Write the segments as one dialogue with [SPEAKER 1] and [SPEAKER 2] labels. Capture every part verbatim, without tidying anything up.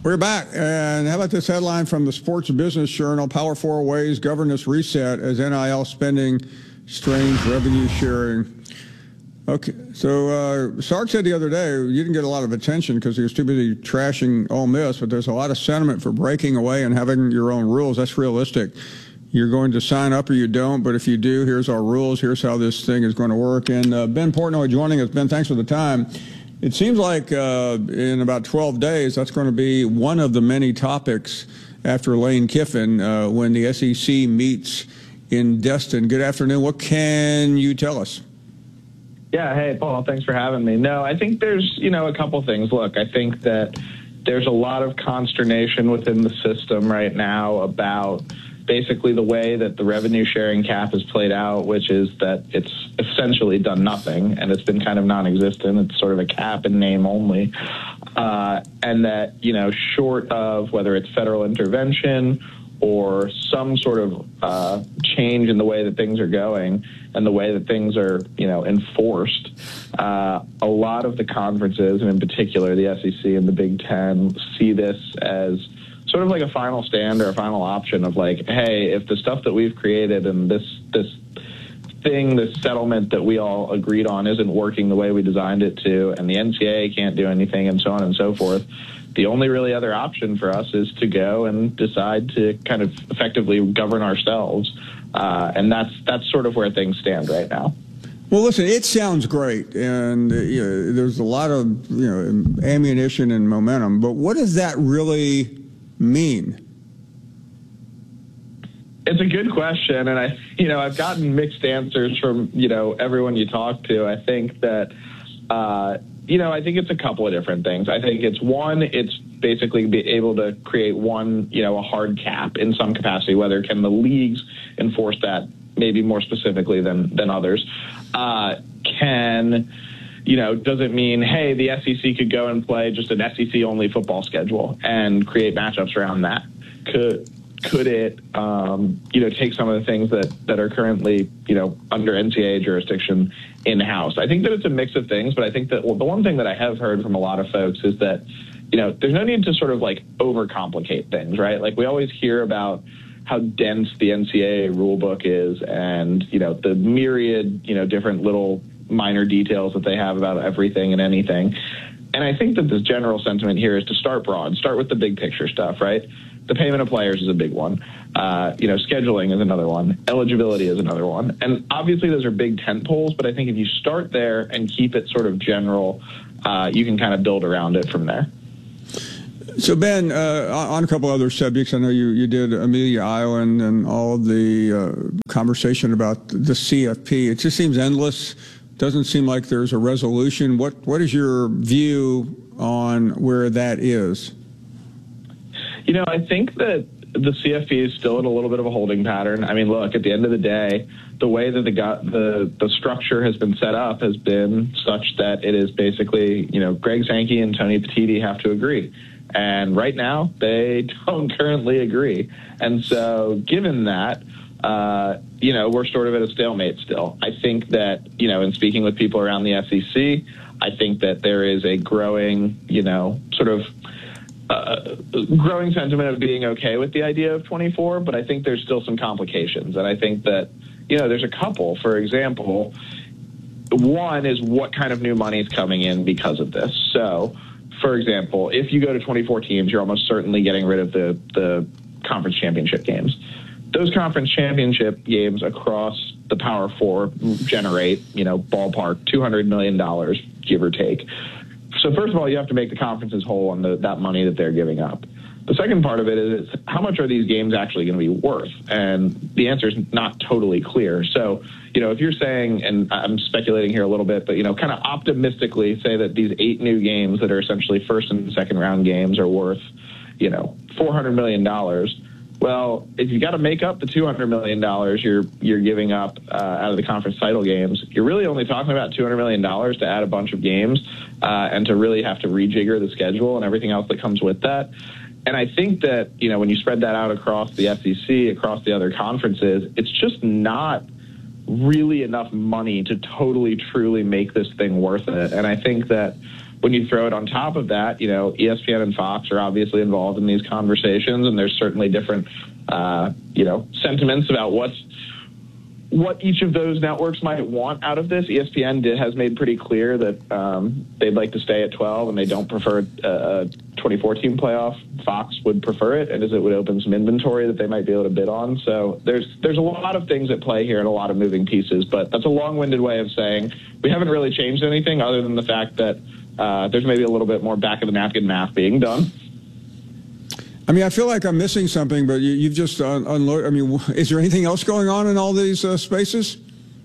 [SPEAKER 1] We're back, and how about this headline from the Sports Business Journal? Power Four Ways Governance Reset as N I L spending strains revenue sharing. Okay, so uh, Sark said the other day you didn't get a lot of attention because he was too busy trashing Ole Miss, but there's a lot of sentiment for breaking away and having your own rules. That's realistic. You're going to sign up or you don't, but if you do, here's our rules. Here's how this thing is going to work. And uh, Ben Portnoy joining us. Ben, thanks for the time. It seems like uh, in about twelve days, that's going to be one of the many topics after Lane Kiffin uh, when the S E C meets in Destin. Good afternoon. What can you tell us?
[SPEAKER 2] Yeah, hey, Paul, thanks for having me. No, I think there's, you know, a couple things. Look, I think that there's a lot of consternation within the system right now about basically the way that the revenue sharing cap has played out, which is that it's essentially done nothing and it's been kind of non-existent. It's sort of a cap in name only. Uh, and that, you know, short of whether it's federal intervention or some sort of uh, change in the way that things are going and the way that things are, you know, enforced, uh, a lot of the conferences, and in particular the S E C and the Big Ten, see this as sort of like a final stand or a final option of like, hey, if the stuff that we've created and this this thing, this settlement that we all agreed on isn't working the way we designed it to, and the N C double A can't do anything and so on and so forth, the only really other option for us is to go and decide to kind of effectively govern ourselves. Uh, and that's that's sort of where things stand right now.
[SPEAKER 1] Well, listen, it sounds great, and uh, you know, there's a lot of you know ammunition and momentum, but what does that really mean?
[SPEAKER 2] It's a good question, and I, you know, I've gotten mixed answers from, you know, everyone you talk to. I think that, uh, you know, I think it's a couple of different things. I think it's one, it's basically be able to create one, you know, a hard cap in some capacity, whether can the leagues enforce that maybe more specifically than, than others. Uh, can, you know, does it mean, hey, the S E C could go and play just an S E C-only football schedule and create matchups around that? Could could it, um, you know, take some of the things that, that are currently, you know, under N C double A jurisdiction in-house? I think that it's a mix of things, but I think that well, the one thing that I have heard from a lot of folks is that, you know, there's no need to sort of, like, overcomplicate things, right? Like, we always hear about how dense the N C double A rule book is and, you know, the myriad, you know, different little minor details that they have about everything and anything. And I think that the general sentiment here is to start broad, start with the big picture stuff, right? The payment of players is a big one. Uh, you know, scheduling is another one. Eligibility is another one. And obviously those are big tent poles, but I think if you start there and keep it sort of general, uh, you can kind of build around it from there.
[SPEAKER 1] So, Ben, uh, on a couple other subjects, I know you, you did Amelia Island and all of the uh, conversation about the C F P. It just seems endless. Doesn't seem like there's a resolution. What What is your view on where that is?
[SPEAKER 2] You know, I think that the C F P is still in a little bit of a holding pattern. I mean, look, at the end of the day, the way that the the the structure has been set up has been such that it is basically, you know, Greg Sankey and Tony Petitti have to agree. And right now, they don't currently agree. And so given that, uh, you know, we're sort of at a stalemate still. I think that, you know, in speaking with people around the S E C, I think that there is a growing, you know, sort of uh, growing sentiment of being okay with the idea of twenty-four, but I think there's still some complications. And I think that, you know, there's a couple. For example, one is what kind of new money is coming in because of this. So, for example, if you go to twenty-four teams, you're almost certainly getting rid of the, the conference championship games. Those conference championship games across the Power Four generate, you know, ballpark two hundred million dollars, give or take. So first of all, you have to make the conferences whole on the, that money that they're giving up. The second part of it is how much are these games actually going to be worth? And the answer is not totally clear. So, you know, if you're saying, and I'm speculating here a little bit, but, you know, kind of optimistically say that these eight new games that are essentially first and second round games are worth, you know, four hundred million dollars. Well, if you got to make up the two hundred million dollars you're you're giving up uh, out of the conference title games, you're really only talking about two hundred million dollars to add a bunch of games uh, and to really have to rejigger the schedule and everything else that comes with that. And I think that, you know, when you spread that out across the S E C, across the other conferences, it's just not really enough money to totally, truly make this thing worth it. And I think that when you throw it on top of that, you know, E S P N and Fox are obviously involved in these conversations, and there's certainly different, uh, you know, sentiments about what's what each of those networks might want out of this. E S P N did, has made pretty clear that um, they'd like to stay at twelve and they don't prefer a twenty fourteen playoff. Fox would prefer it, and as it would open some inventory that they might be able to bid on. So there's there's a lot of things at play here and a lot of moving pieces, but that's a long-winded way of saying we haven't really changed anything other than the fact that uh, there's maybe a little bit more back-of-the-napkin math being done.
[SPEAKER 1] I mean, I feel like I'm missing something, but you, you've just un- unloaded. I mean, is there anything else going on in all these uh, spaces?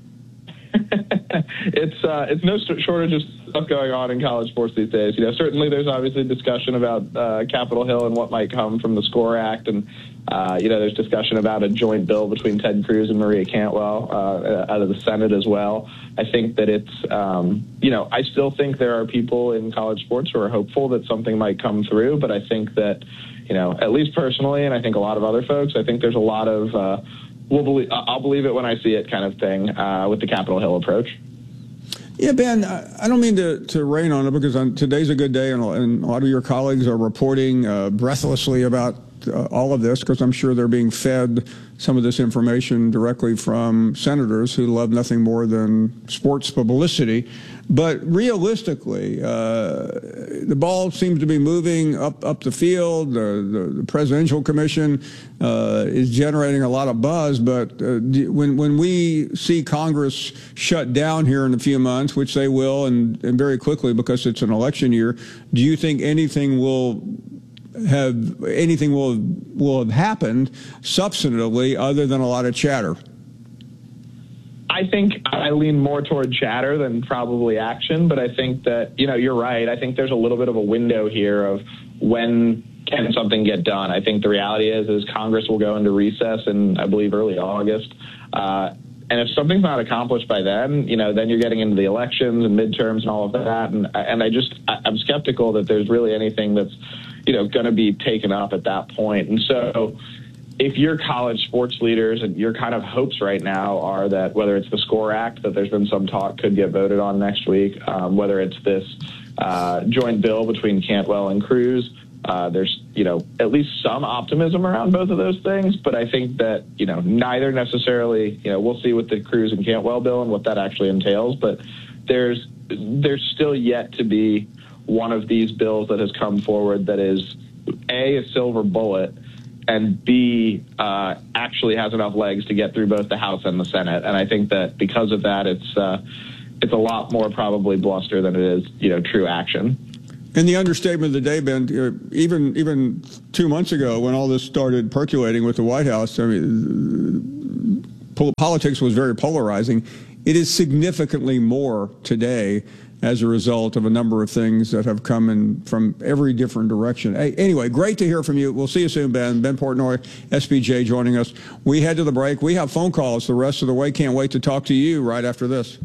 [SPEAKER 2] it's uh, it's no shortage of stuff going on in college sports these days. You know, certainly there's obviously discussion about uh, Capitol Hill and what might come from the SCORE Act, and uh, you know, there's discussion about a joint bill between Ted Cruz and Maria Cantwell uh, out of the Senate as well. I think that it's, um, you know, I still think there are people in college sports who are hopeful that something might come through, but I think that, you know, at least personally, and I think a lot of other folks, I think there's a lot of uh, we'll believe, I'll believe it when I see it kind of thing uh, with the Capitol Hill approach.
[SPEAKER 1] Yeah, Ben, I don't mean to, to rain on it because on, today's a good day, and, and a lot of your colleagues are reporting uh, breathlessly about uh, all of this because I'm sure they're being fed some of this information directly from senators who love nothing more than sports publicity. But realistically, uh, the ball seems to be moving up, up the field. The, the, the Presidential Commission uh, is generating a lot of buzz. But uh, when, when we see Congress shut down here in a few months, which they will, and, and very quickly because it's an election year, do you think anything will have anything will will have happened substantively other than a lot of chatter?
[SPEAKER 2] I think I lean more toward chatter than probably action, but I think that, you know, you're right. I think there's a little bit of a window here of when can something get done. I think the reality is, is Congress will go into recess in, I believe, early August. Uh, and if something's not accomplished by then, you know, then you're getting into the elections and midterms and all of that. And, and I just, I'm skeptical that there's really anything that's, you know, going to be taken up at that point. And so if you're college sports leaders and your kind of hopes right now are that whether it's the SCORE Act that there's been some talk could get voted on next week, um, whether it's this uh, joint bill between Cantwell and Cruz, uh, there's, you know, at least some optimism around both of those things. But I think that, you know, neither necessarily, you know, we'll see with the Cruz and Cantwell bill and what that actually entails. But there's there's still yet to be one of these bills that has come forward that is, A, a silver bullet, and B, uh, actually has enough legs to get through both the House and the Senate. And I think that because of that, it's uh, it's a lot more probably bluster than it is, you know, true action.
[SPEAKER 1] And the understatement of the day, Ben, even even two months ago when all this started percolating with the White House, I mean, politics was very polarizing. It is significantly more today as a result of a number of things that have come in from every different direction. Hey, anyway, great to hear from you. We'll see you soon, Ben. Ben Portnoy, S B J, joining us. We head to the break. We have phone calls the rest of the way. Can't wait to talk to you right after this.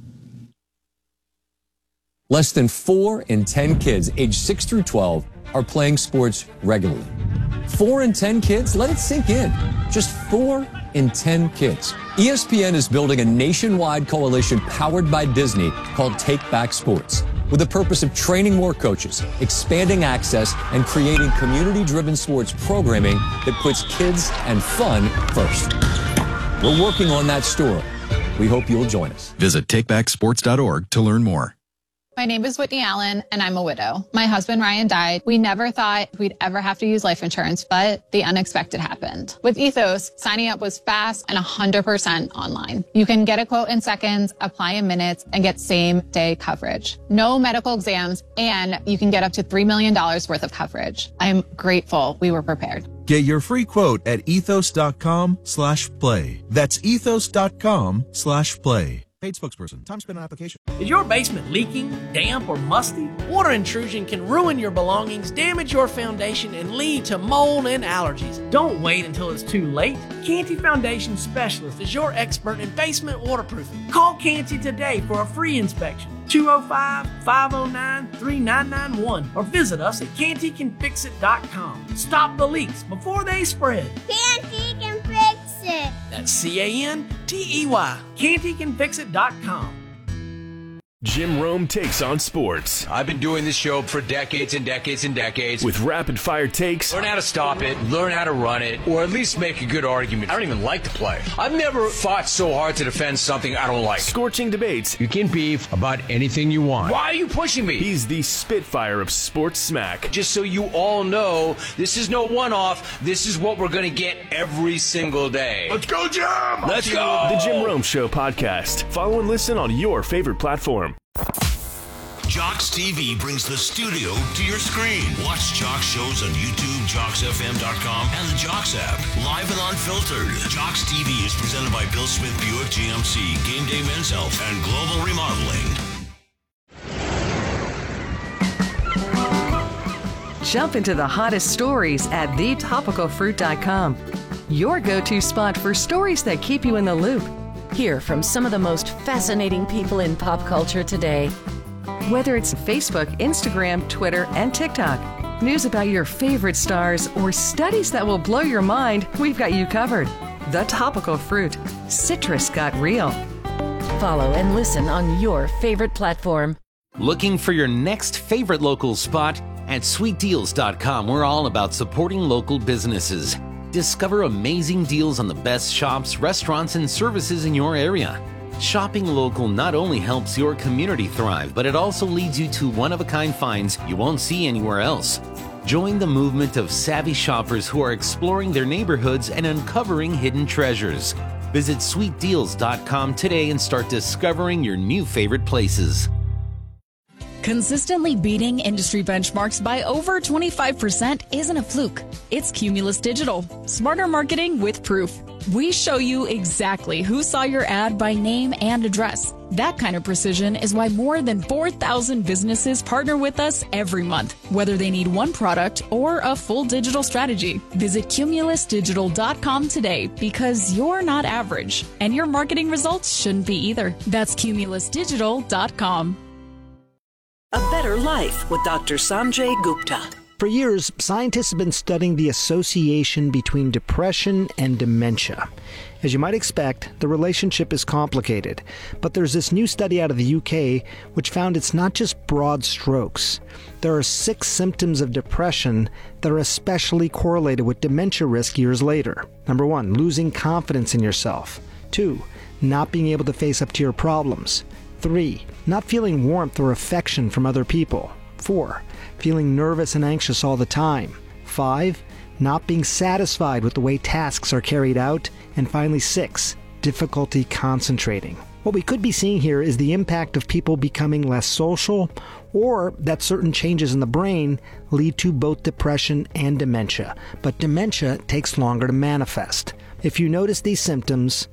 [SPEAKER 3] Less than four in ten kids aged six through twelve are playing sports regularly. Four in ten kids? Let it sink in. Just four in ten kids. E S P N is building a nationwide coalition powered by Disney called Take Back Sports, with the purpose of training more coaches, expanding access, and creating community-driven sports programming that puts kids and fun first. We're working on that story. We hope you'll join us.
[SPEAKER 4] Visit take back sports dot org to learn more.
[SPEAKER 5] My name is Whitney Allen, and I'm a widow. My husband, Ryan, died. We never thought we'd ever have to use life insurance, but the unexpected happened. With Ethos, signing up was fast and one hundred percent online. You can get a quote in seconds, apply in minutes, and get same-day coverage. No medical exams, and you can get up to three million dollars worth of coverage. I'm grateful we were prepared.
[SPEAKER 6] Get your free quote at ethos.com slash play. That's ethos.com slash play. Paid spokesperson. Time spent on application.
[SPEAKER 7] Is your basement leaking, damp, or musty? Water intrusion can ruin your belongings, damage your foundation, and lead to mold and allergies. Don't wait until it's too late. Canty Foundation Specialist is your expert in basement waterproofing. Call Canty today for a free inspection. two oh five, five oh nine, three nine nine one or visit us at canty can fix it dot com. Stop the leaks before they spread.
[SPEAKER 8] Canty can fix it.
[SPEAKER 7] That's C A N T E Y. canty can fix it dot com.
[SPEAKER 9] Jim Rome takes on sports.
[SPEAKER 10] I've been doing this show for decades and decades and decades.
[SPEAKER 9] With rapid-fire takes.
[SPEAKER 10] Learn how to stop it, learn how to run it, or at least make a good argument. I don't even like the play. I've never fought so hard to defend something I don't like.
[SPEAKER 9] Scorching debates.
[SPEAKER 10] You can beef about anything you want. Why are you pushing me?
[SPEAKER 9] He's the Spitfire of sports smack.
[SPEAKER 10] Just so you all know, this is no one-off. This is what we're going to get every single day.
[SPEAKER 9] Let's go, Jim!
[SPEAKER 10] Let's go!
[SPEAKER 9] The Jim Rome Show podcast. Follow and listen on your favorite platform.
[SPEAKER 11] Jocks T V brings the studio to your screen. Watch Jocks shows on YouTube, jocks f m dot com, and the Jocks app. Live and unfiltered. Jocks T V is presented by Bill Smith Buick G M C, Game Day Men's Health, and Global Remodeling.
[SPEAKER 12] Jump into the hottest stories at the topical fruit dot com. Your go-to spot for stories that keep you in the loop.
[SPEAKER 13] Hear from some of the most fascinating people in pop culture today.
[SPEAKER 12] Whether it's Facebook, Instagram, Twitter, and TikTok, news about your favorite stars, or studies that will blow your mind, we've got you covered. The Topical Fruit. Citrus got real.
[SPEAKER 13] Follow and listen on your favorite platform.
[SPEAKER 14] Looking for your next favorite local spot? At sweet deals dot com, we're all about supporting local businesses. Discover amazing deals on the best shops, restaurants, and services in your area. Shopping local not only helps your community thrive, but it also leads you to one-of-a-kind finds you won't see anywhere else. Join the movement of savvy shoppers who are exploring their neighborhoods and uncovering hidden treasures. Visit sweet deals dot com today and start discovering your new favorite places.
[SPEAKER 15] Consistently beating industry benchmarks by over twenty-five percent isn't a fluke. It's Cumulus Digital. Smarter marketing with proof. We show you exactly who saw your ad by name and address. That kind of precision is why more than four thousand businesses partner with us every month, whether they need one product or a full digital strategy. Visit cumulus digital dot com today because you're not average, and your marketing results shouldn't be either. That's cumulus digital dot com.
[SPEAKER 16] A Better Life with Doctor Sanjay Gupta.
[SPEAKER 17] For years, scientists have been studying the association between depression and dementia. As you might expect, the relationship is complicated, but there's this new study out of the U K which found it's not just broad strokes. There are six symptoms of depression that are especially correlated with dementia risk years later. Number one, losing confidence in yourself. Two, not being able to face up to your problems. Three, not feeling warmth or affection from other people. Four, feeling nervous and anxious all the time. Five, not being satisfied with the way tasks are carried out. And finally, six, difficulty concentrating. What we could be seeing here is the impact of people becoming less social, or that certain changes in the brain lead to both depression and dementia. But dementia takes longer to manifest. If you notice these symptoms,